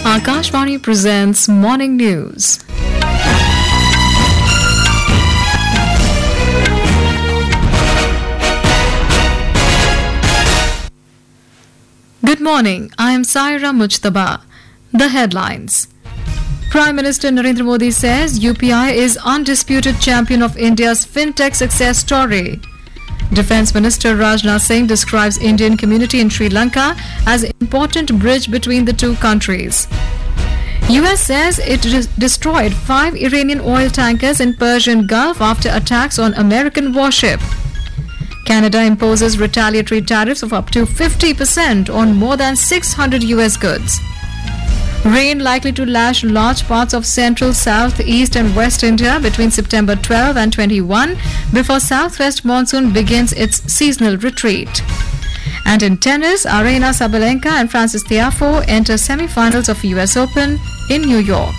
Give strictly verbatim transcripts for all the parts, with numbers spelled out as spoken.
Akashvani presents Morning News. Good morning, I am Saira Mujtaba. The headlines. Prime Minister Narendra Modi says U P I is undisputed champion of India's fintech success story. Defence Minister Rajnath Singh describes Indian community in Sri Lanka as an important bridge between the two countries. U S says it des- destroyed five Iranian oil tankers in Persian Gulf after attacks on American warship. Canada imposes retaliatory tariffs of up to fifty percent on more than six hundred U S goods. Rain likely to lash large parts of central, south, east and west India between September twelfth and twenty-first before southwest monsoon begins its seasonal retreat. And in tennis, Aryna Sabalenka and Frances Tiafoe enter semi-finals of U S Open in New York.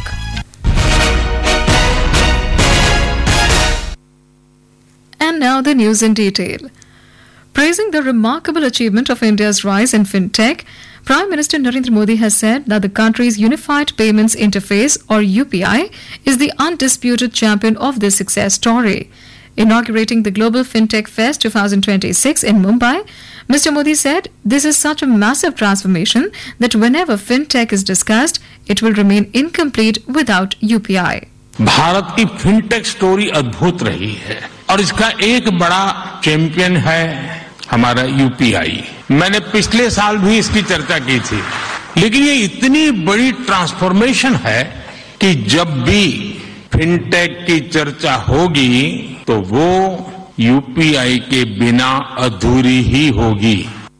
And now the news in detail. Praising the remarkable achievement of India's rise in fintech, Prime Minister Narendra Modi has said that the country's Unified Payments Interface, or U P I, is the undisputed champion of this success story. Inaugurating the Global FinTech Fest twenty twenty-six in Mumbai, Mister Modi said, "This is such a massive transformation that whenever fintech is discussed, it will remain incomplete without U P I." Bharat की fintech story अद्भुत रही है और इसका एक बड़ा champion है हमारा यूपीआई। मैंने पिछले साल भी इसकी चर्चा की थी, लेकिन ये इतनी बड़ी ट्रांसफॉर्मेशन है कि जब भी फिनटेक की चर्चा होगी तो वो यूपीआई के बिना अधूरी ही होगी।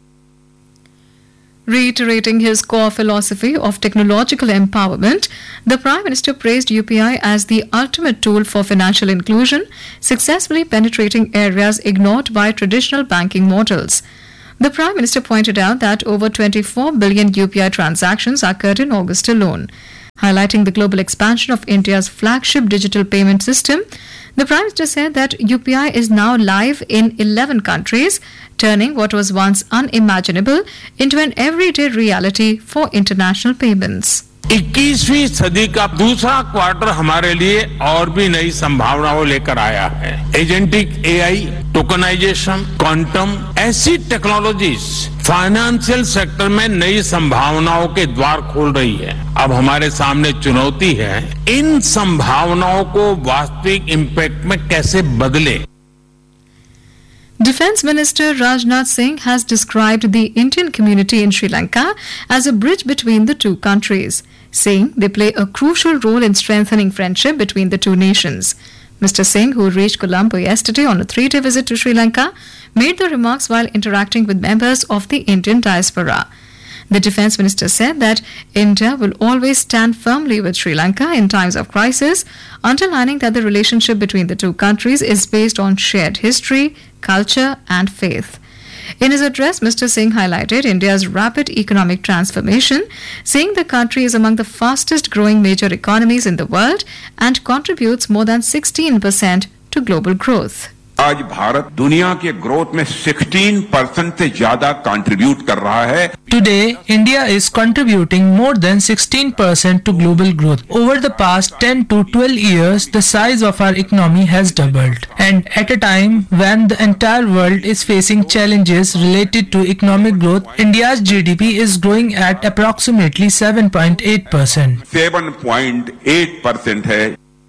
Reiterating his core philosophy of technological empowerment, the Prime Minister praised U P I as the ultimate tool for financial inclusion, successfully penetrating areas ignored by traditional banking models. The Prime Minister pointed out that over twenty-four billion U P I transactions occurred in August alone. Highlighting the global expansion of India's flagship digital payment system, the Prime Minister said that U P I is now live in eleven countries, turning what was once unimaginable into an everyday reality for international payments. इक्कीसवीं सदी का दूसरा quarter हमारे लिए और भी नई संभावनाओं लेकर आया है। एजेंटिक एआई, टोकनाइजेशन, क्वांटम, ऐसी टेक्नोलॉजीज फाइनेंशियल सेक्टर में नई संभावनाओं के द्वार खोल रही है। अब हमारे सामने चुनौती है इन संभावनाओं को वास्तविक इम्पैक्ट में कैसे बदले। Defence Minister Rajnath Singh has described the Indian community in Sri Lanka as a bridge between the two countries, saying they play a crucial role in strengthening friendship between the two nations. Mister Singh, who reached Colombo yesterday on a three-day visit to Sri Lanka, made the remarks while interacting with members of the Indian diaspora. The Defence Minister said that India will always stand firmly with Sri Lanka in times of crisis, underlining that the relationship between the two countries is based on shared history, culture and faith. In his address, Mister Singh highlighted India's rapid economic transformation, saying the country is among the fastest growing major economies in the world and contributes more than sixteen percent to global growth. आज भारत दुनिया के growth में सोलह percent से ज्यादा contribute कर रहा है। Today, India is contributing more than sixteen percent to global growth. Over the past ten to twelve years, the size of our economy has doubled. And at a time when the entire world is facing challenges related to economic growth, India's G D P is growing at approximately seven point eight percent. seven point eight percent है।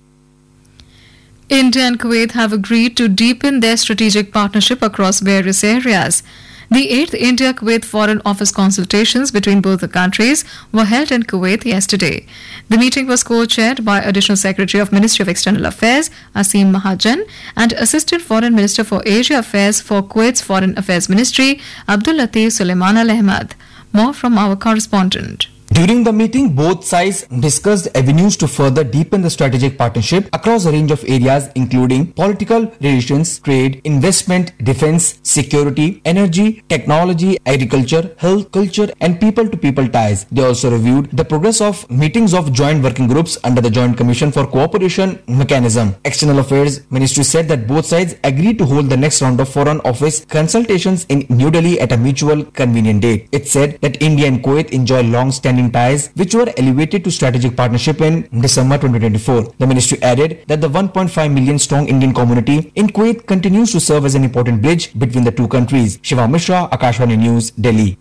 India and Kuwait have agreed to deepen their strategic partnership across various areas. The eighth India-Kuwait Foreign Office consultations between both the countries were held in Kuwait yesterday. The meeting was co-chaired by Additional Secretary of Ministry of External Affairs, Asim Mahajan, and Assistant Foreign Minister for Asia Affairs for Kuwait's Foreign Affairs Ministry, Abdul Latif Suleiman Al Ahmad. More from our correspondent. During the meeting, both sides discussed avenues to further deepen the strategic partnership across a range of areas including political relations, trade, investment, defense, security, energy, technology, agriculture, health, culture and people-to-people ties. They also reviewed the progress of meetings of joint working groups under the Joint Commission for Cooperation Mechanism. External Affairs Ministry said that both sides agreed to hold the next round of Foreign Office consultations in New Delhi at a mutual convenient date. It said that India and Kuwait enjoy long-standing long-standing ties, which were elevated to strategic partnership in December twenty twenty-four. The ministry added that the one point five million strong Indian community in Kuwait continues to serve as an important bridge between the two countries. Shiva Mishra, Akashvani News, Delhi.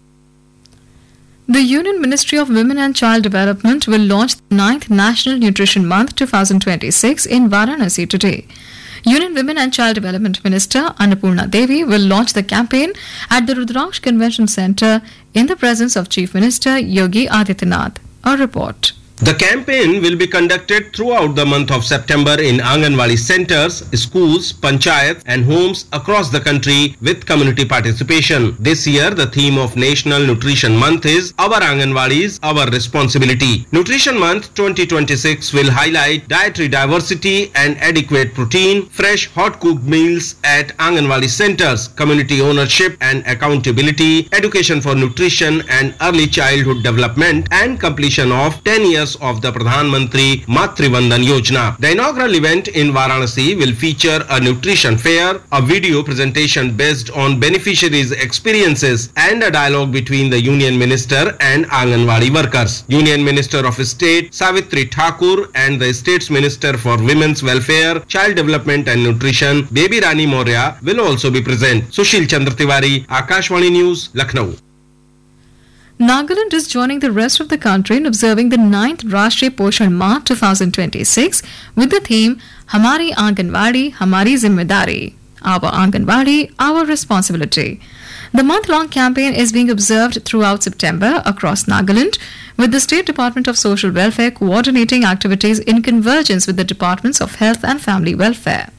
The Union Ministry of Women and Child Development will launch the ninth National Nutrition Month twenty twenty-six in Varanasi today. Union Women and Child Development Minister Annapurna Devi will launch the campaign at the Rudraksh Convention Centre in the presence of Chief Minister Yogi Adityanath. A report. The campaign will be conducted throughout the month of September in Anganwadi centers, schools, panchayats and homes across the country with community participation. This year, the theme of National Nutrition Month is Our Anganwadis, Our Responsibility. Nutrition Month twenty twenty-six will highlight dietary diversity and adequate protein, fresh hot-cooked meals at Anganwadi centers, community ownership and accountability, education for nutrition and early childhood development, and completion of ten years of the Pradhan Mantri Matri Vandan Yojana. The inaugural event in Varanasi will feature a nutrition fair, a video presentation based on beneficiaries' experiences, and a dialogue between the Union Minister and Anganwadi workers. Union Minister of State Savitri Thakur and the State's Minister for Women's Welfare, Child Development and Nutrition Baby Rani Maurya will also be present. Sushil Chandra Tiwari, Akashvani News, Lucknow. Nagaland is joining the rest of the country in observing the ninth Rashtriya Poshan Maah twenty twenty-six with the theme Hamari Anganwadi, Hamari Zimmedari. Our Anganwadi, Our Responsibility. The month-long campaign is being observed throughout September across Nagaland, with the State Department of Social Welfare coordinating activities in convergence with the Departments of Health and Family Welfare.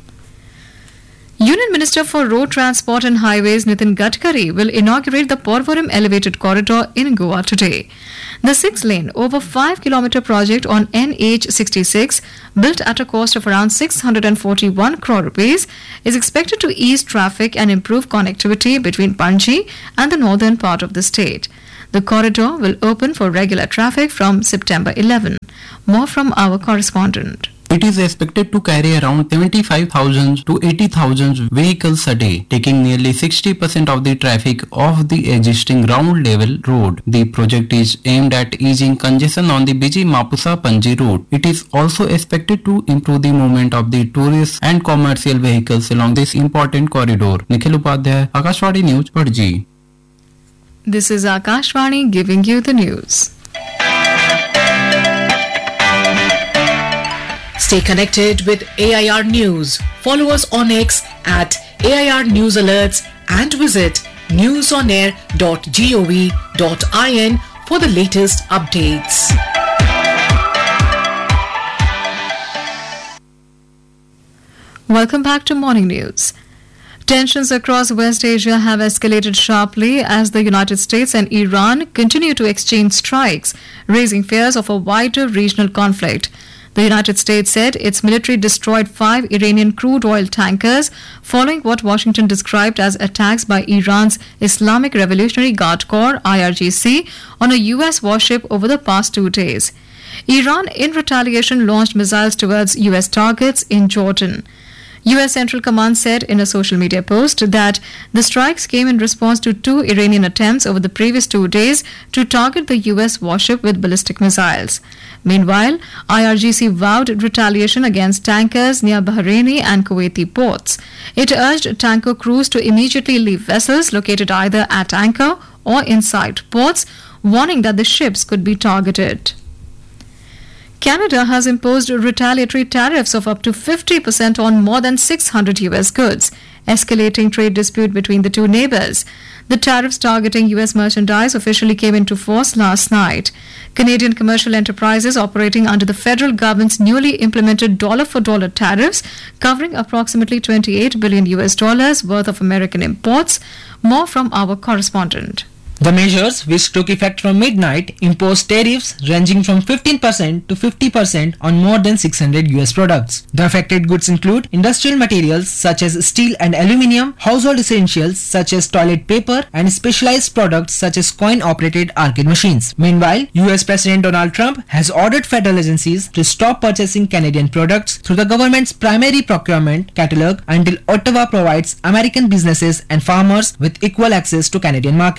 Union Minister for Road Transport and Highways Nitin Gadkari will inaugurate the Porvorim Elevated Corridor in Goa today. The six-lane, over five kilometre project on N H sixty-six, built at a cost of around six hundred forty-one crore rupees, is expected to ease traffic and improve connectivity between Panji and the northern part of the state. The corridor will open for regular traffic from September eleventh. More from our correspondent. It is expected to carry around seventy-five thousand to eighty thousand vehicles a day, taking nearly sixty percent of the traffic off the existing ground level road. The project is aimed at easing congestion on the busy Mapusa-Panji road. It is also expected to improve the movement of the tourists and commercial vehicles along this important corridor. Nikhil Upadhyay, Akashvani News, Padji. This is Akashvani giving you the news. Stay connected with A I R News. Follow us on X at A I R News Alerts and visit newsonair dot gov dot in for the latest updates. Welcome back to Morning News. Tensions across West Asia have escalated sharply as the United States and Iran continue to exchange strikes, raising fears of a wider regional conflict. The United States said its military destroyed five Iranian crude oil tankers following what Washington described as attacks by Iran's Islamic Revolutionary Guard Corps I R G C on a U S warship over the past two days. Iran, in retaliation, launched missiles towards U S targets in Jordan. U S Central Command said in a social media post that the strikes came in response to two Iranian attempts over the previous two days to target the U S warship with ballistic missiles. Meanwhile, I R G C vowed retaliation against tankers near Bahraini and Kuwaiti ports. It urged tanker crews to immediately leave vessels located either at anchor or inside ports, warning that the ships could be targeted. Canada has imposed retaliatory tariffs of up to fifty percent on more than six hundred U S goods, escalating trade dispute between the two neighbors. The tariffs targeting U S merchandise officially came into force last night. Canadian commercial enterprises operating under the federal government's newly implemented dollar-for-dollar tariffs, covering approximately twenty-eight billion U S dollars worth of American imports. More from our correspondent. The measures, which took effect from midnight, imposed tariffs ranging from fifteen percent to fifty percent on more than six hundred U S products. The affected goods include industrial materials such as steel and aluminium, household essentials such as toilet paper, and specialized products such as coin-operated arcade machines. Meanwhile, U S President Donald Trump has ordered federal agencies to stop purchasing Canadian products through the government's primary procurement catalog until Ottawa provides American businesses and farmers with equal access to Canadian market. In a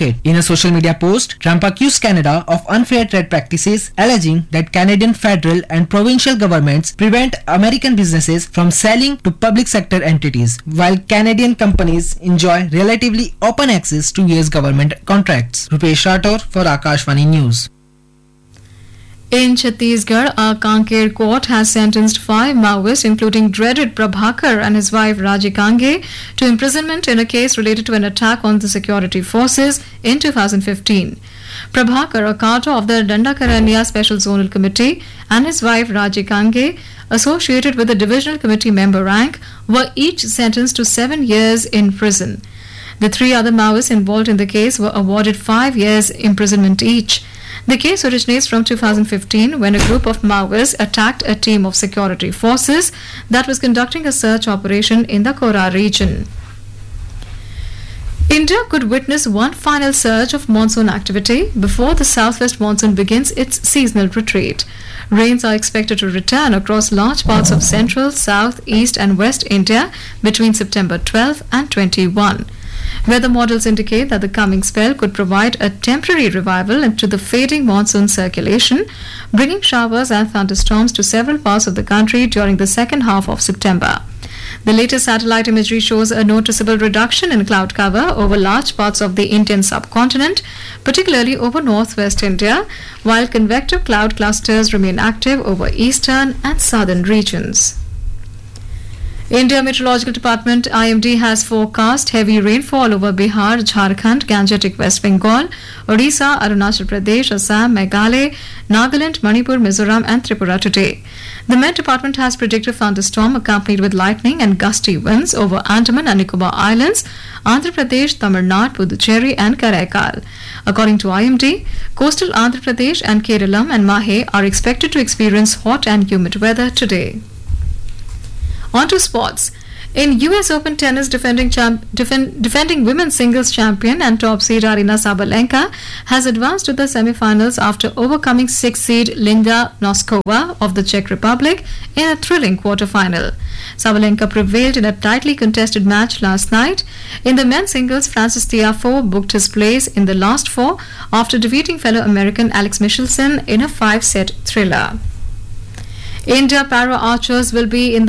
social media post, Trump accused Canada of unfair trade practices, alleging that Canadian federal and provincial governments prevent American businesses from selling to public sector entities, while Canadian companies enjoy relatively open access to U S government contracts. Rupesh Rathore for Akashvani News. In Chhattisgarh, a Kanker court has sentenced five Maoists, including dreaded Prabhakar and his wife Raji Kange, to imprisonment in a case related to an attack on the security forces in two thousand fifteen. Prabhakar, a cadre of the Dandakaranya Special Zonal Committee, and his wife Raji Kange, associated with the Divisional Committee member rank, were each sentenced to seven years in prison. The three other Maoists involved in the case were awarded five years imprisonment each. The case originates from two thousand fifteen when a group of Maoists attacked a team of security forces that was conducting a search operation in the Kora region. India could witness one final surge of monsoon activity before the southwest monsoon begins its seasonal retreat. Rains are expected to return across large parts of central, south, east and west India between September twelfth and twenty-first. Weather models indicate that the coming spell could provide a temporary revival into the fading monsoon circulation, bringing showers and thunderstorms to several parts of the country during the second half of September. The latest satellite imagery shows a noticeable reduction in cloud cover over large parts of the Indian subcontinent, particularly over northwest India, while convective cloud clusters remain active over eastern and southern regions. India Meteorological Department I M D has forecast heavy rainfall over Bihar, Jharkhand, Gangetic West Bengal, Odisha, Arunachal Pradesh, Assam, Meghalaya, Nagaland, Manipur, Mizoram and Tripura today. The Met Department has predicted thunderstorm accompanied with lightning and gusty winds over Andaman and Nicobar Islands, Andhra Pradesh, Tamil Nadu, Puducherry and Karaikal. According to I M D, coastal Andhra Pradesh and Kerala and Mahe are expected to experience hot and humid weather today. On to sports. In U S Open tennis, defending champ- defend- defending women's singles champion and top seed Aryna Sabalenka has advanced to the semi-finals after overcoming sixth seed Linda Noskova of the Czech Republic in a thrilling quarter-final. Sabalenka prevailed in a tightly contested match last night. In the men's singles, Francis Tiafoe booked his place in the last four after defeating fellow American Alex Michelsen in a five-set thriller. India para archers will be in the